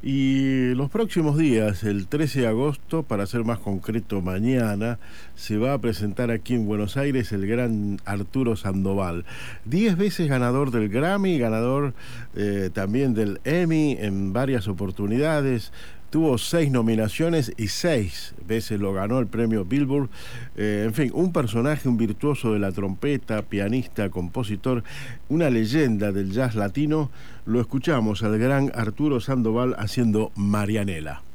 Y los próximos días, el 13 de agosto, para ser más concreto mañana, se va a presentar aquí en Buenos Aires el gran Arturo Sandoval, 10 veces ganador del Grammy, ganador también del Emmy en varias oportunidades. Tuvo 6 nominaciones y 6 veces lo ganó el premio Billboard. En fin, un personaje, un virtuoso de la trompeta, pianista, compositor, una leyenda del jazz latino. Lo escuchamos al gran Arturo Sandoval haciendo Marianela.